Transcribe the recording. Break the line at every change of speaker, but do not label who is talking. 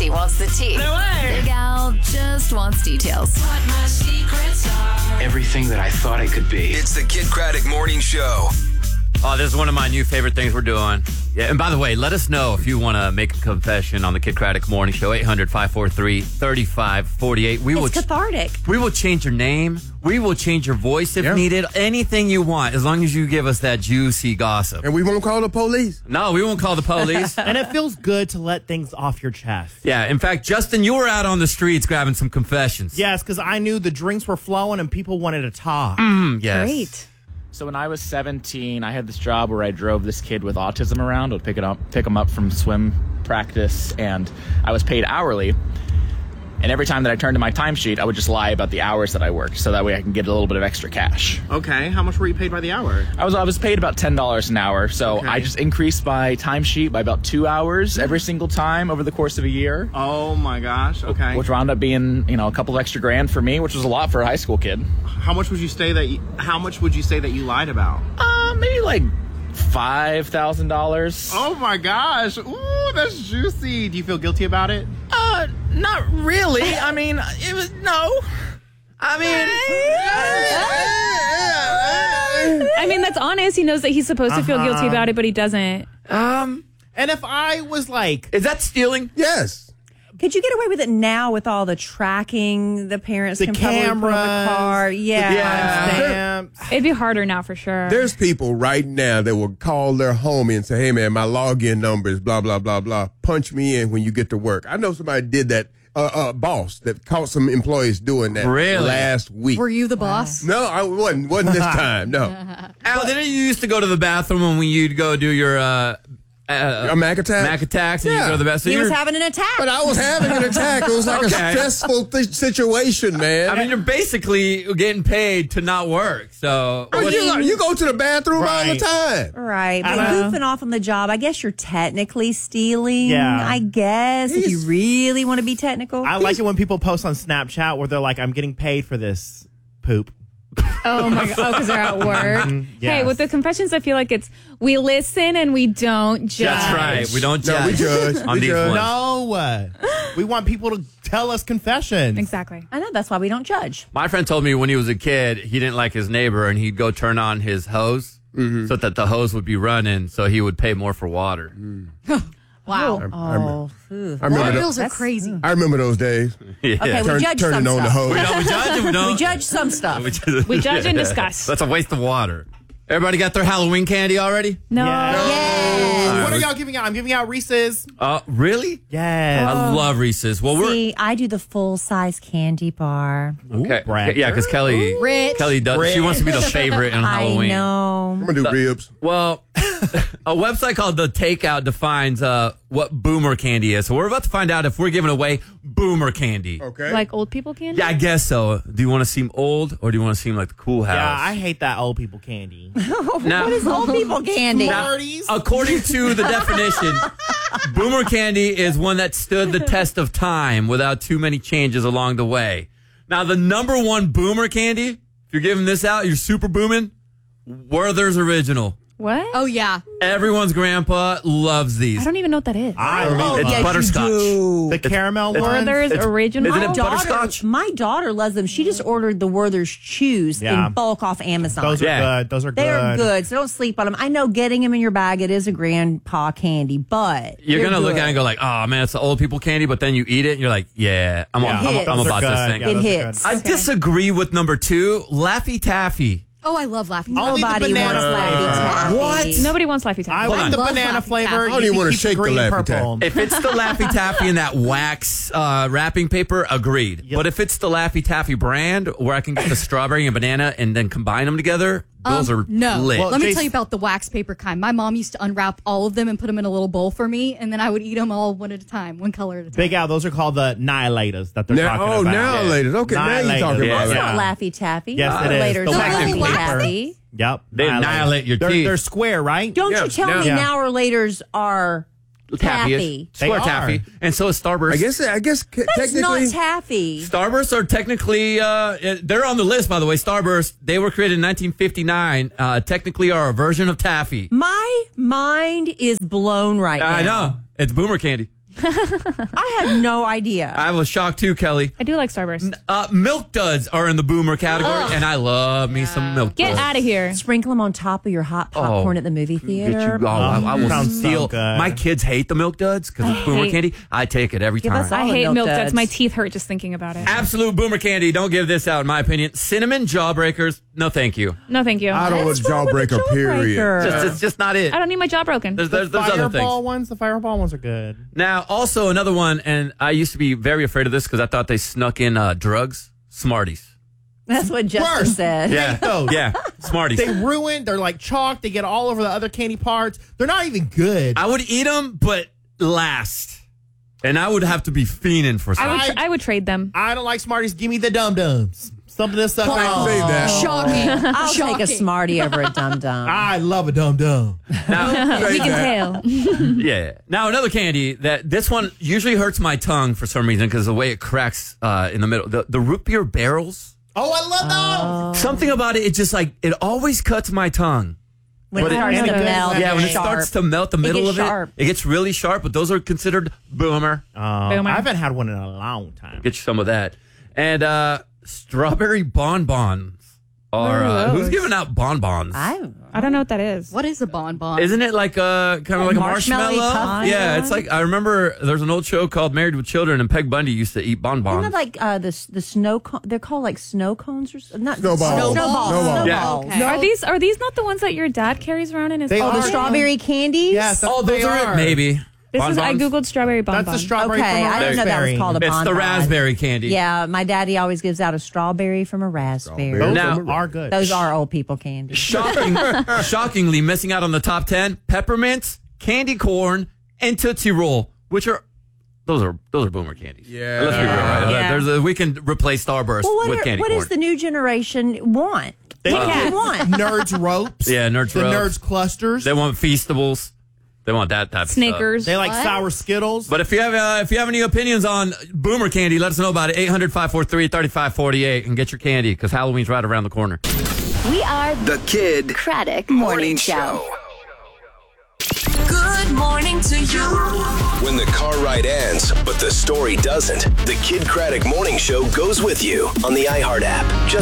Juicy wants the tea.
No way.
Big Al just wants details.
What my secrets are.
Everything that I thought I could be.
It's the Kid Craddock Morning Show.
Oh, this is one of my new favorite things we're doing. Yeah, and by the way, let us know if you want to make a confession on the Kid Craddock Morning Show. 800-543-3548.
It's cathartic.
We will change your name. We will change your voice if needed. Anything you want, as long as you give us that juicy gossip.
And we won't call the police.
No, we won't call the police.
And it feels good to let things off your chest.
Yeah, in fact, Justin, you were out on the streets grabbing some confessions.
Yes, because I knew the drinks were flowing and people wanted to talk.
Yes.
Great.
So when I was 17, I had this job where I drove this kid with autism around. I would pick him up from swim practice, and I was paid hourly. And every time that I turned to my timesheet, I would just lie about the hours that I worked, so that way I can get a little bit of extra cash.
Okay, how much were you paid by the hour?
I was paid about $10 an hour, so I just increased my timesheet by about 2 hours every single time over the course of a year.
Oh my gosh, okay.
Which wound up being, a couple of extra grand for me, which was a lot for a high school kid.
How much would you say that you lied about?
Maybe like $5,000.
Oh my gosh. Ooh, that's juicy. Do you feel guilty about it?
Not really. I mean, it was no.
I mean, that's honest. He knows that he's supposed to feel guilty about it, but he doesn't.
And if I was like...
Is that stealing?
Yes.
Could you get away with it now with all the tracking the parents
The
can probably put on the
cameras,
car? Yeah.
Stamps.
It'd be harder now for sure.
There's people right now that will call their homie and say, hey, man, my login number is blah, blah, blah, blah. Punch me in when you get to work. I know somebody did that, boss that caught some employees doing that last week.
Were you the boss?
No, I wasn't this time, no.
Al, didn't you used to go to the bathroom when you'd go do your...
a Mac attack?
Mac attacks, and you go to the bathroom.
He was having an attack.
But I was having an attack. It was like a stressful situation, man.
I mean, you're basically getting paid to not work. So
you go to the bathroom all the time.
Right. But goofing off on the job, I guess you're technically stealing.
Yeah.
I guess, if you really want to be technical.
I like it when people post on Snapchat where they're like, I'm getting paid for this poop.
Oh my god! Oh, because they're at work.
Yes.
Hey, with the confessions, I feel like it's we listen and we don't judge.
That's right. We don't judge.
No, we judge.
on these ones.
No. We want people to tell us confessions.
Exactly.
I know, that's why we don't judge.
My friend told me when he was a kid, he didn't like his neighbor, and he'd go turn on his hose so that the hose would be running, so he would pay more for water.
Wow.
Oh.
Water bills are crazy.
I remember those days.
Yeah.
Okay, we judge some
Turning on the
stuff.
hose.
We judge and we don't.
We judge some stuff.
We judge and discuss.
That's a waste of water. Everybody got their Halloween candy already?
No.
Yes.
What are y'all giving out? I'm giving out Reese's.
Really?
Yes.
I love Reese's. Well,
See, I do the full-size candy bar.
okay.
Brad.
Yeah, because Kelly does. She wants to be the favorite on Halloween.
I know.
I'm going to do ribs.
Well, a website called The Takeout defines what boomer candy is. So we're about to find out if we're giving away boomer candy.
Okay.
Like old people candy?
Yeah, I guess so. Do you want to seem old or do you want to seem like the cool house?
Yeah, I hate that old people candy.
Now,
What is old people candy?
Parties.
according to the definition, boomer candy is one that stood the test of time without too many changes along the way. Now, the number one boomer candy, if you're giving this out, you're super booming, Werther's Original.
What?
Oh, yeah.
Everyone's grandpa loves these.
I don't even know what that is.
I love
It's
them.
butterscotch.
The caramel ones.
Werther's Original.
Isn't it butterscotch?
My daughter loves them. She just ordered the Werther's Chews
Yeah.
in bulk off Amazon.
Those are
Yeah.
good. Those are good.
They're good, so don't sleep on them. I know getting them in your bag, it is a grandpa candy, but
You're
they're
going to look
good.
at it and go like, oh, man, it's the old people candy, but then you eat it and you're like, yeah, I'm
Those are
about this
good.
thing.
Yeah,
It
those are
hits.
good.
I disagree with number 2, Laffy Taffy.
Oh, I love laughing.
Only the
Nobody wants
banana
Laffy Taffy.
What?
Nobody wants Laffy
I
Taffy.
Hold
like
on.
the
Love
banana
Laffy
flavor.
Taffy.
I don't even want to
Keep the
shake the
green
Laffy
purple.
Taffy.
If it's the Laffy Taffy in that wax wrapping paper, agreed.
Yep.
But if it's the Laffy Taffy brand where I can get the strawberry and banana and then combine them together, those are
No.
lit.
Well,
Let me
Jason-
tell you about the wax paper kind. My mom used to unwrap all of them and put them in a little bowl for me, and then I would eat them all one at a time, one color at a time.
Big Al, those are called the Nihilators that they're talking about.
now ladies. Okay, now you're talking about
That's
it.
not Laffy Taffy.
Yes, it is.
Later,
The wax
Laffy
paper.
Taffy.
Yep.
They annihilate your teeth.
They're square, right?
Don't
Yeah,
you tell me
yeah.
now or later's are
Taffy.
taffy.
Square
They
taffy.
are.
And so is Starburst.
I guess
That's
technically.
not taffy.
Starbursts are technically, they're on the list, by the way. Starburst, they were created in 1959, technically are a version of taffy.
My mind is blown right now.
I know. It's boomer candy.
I had no idea.
I was shocked too, Kelly.
I do like Starburst.
Milk duds are in the boomer category, and I love me some milk
Get
duds.
out of here.
Sprinkle them on top of your hot popcorn at the movie
Get
theater.
you, I will
Sounds so
steal.
good.
My kids hate the milk duds because it's boomer
hate-
candy. I take it every
Give
time.
us all
I
the
hate milk duds.
duds.
My teeth hurt just thinking about it.
Absolute boomer candy. Don't give this out, in my opinion. Cinnamon jawbreakers. No, thank you.
No, thank you.
I don't want
What's wrong with the
jawbreaker, period.
jawbreaker?
It's just not it.
I don't need my jaw broken.
There's other things.
The fireball ones are good.
Now, also another one, and I used to be very afraid of this because I thought they snuck in drugs. Smarties.
That's what Justin
Worse.
said.
Yeah,
those.
yeah, Smarties.
They ruin. They're like chalk. They get all over the other candy parts. They're not even good.
I would eat them, but last. And I would have to be fiending for some.
I would trade them.
I don't like Smarties. Give me the Dum Dums. Something to suck on.
Say that.
Shocking.
I'll take a
Shocking.
Smartie over a Dum Dum.
I love a Dum Dum.
Now,
We can tell.
yeah. Now another candy that this one usually hurts my tongue for some reason because the way it cracks in the middle. The root beer barrels.
Oh, I love those.
Something about it. It just like it always cuts my tongue.
When
But
it
it-
starts
and
to
it goes
melt,
like-
Yeah, when it
sharp.
starts to melt the middle
gets
of
sharp.
it gets really sharp. But those are considered boomer.
I haven't had one in a long time.
Get you some of that. And strawberry bonbons are who's giving out bonbons?
I don't know what that is.
What is a bonbon?
Isn't it like kind of like a
marshmallow
marshmallow?
puff
Yeah,
one?
it's like I remember there's an old show called Married with Children, and Peg Bundy used to eat bonbons.
Isn't it like the snow cone? They're called like snow cones or not
Snowballs.
Snowballs.
Snowballs.
Yeah.
Okay.
Are these not the ones that your dad carries around in his
They
pocket?
Oh, the
are.
strawberry candies?
Yes. That's
Oh,
what
those
they
are it. Maybe.
This is I
Bonbons?
googled strawberry bonbon.
That's the strawberry
Okay,
from a
I didn't know that was
raspberry.
called a
It's
bonbon.
the raspberry candy.
Yeah, my daddy always gives out a strawberry from a raspberry.
Strawberry.
Now-
Those are good.
Those are old people candy.
Shockingly missing out on the top 10, peppermints, candy corn, and Tootsie Roll, which are those are boomer candies.
Yeah.
Let's be real, right?
Yeah.
We can replace Starburst
Well,
with candy
what
corn.
does the new generation want?
They
What do
want
they want?
Nerds ropes.
Yeah, Nerds
the
ropes.
Nerds clusters.
They want Feastables. They want that type of stuff.
Snickers.
They like sour Skittles.
But if you have any opinions on boomer candy, let us know about it. 800-543-3548 and get your candy because Halloween's right around the corner.
We are
The Kid
Craddock Morning Show.
Good morning to you.
When the car ride ends, but the story doesn't, the Kid Craddock Morning Show goes with you on the iHeart app. Just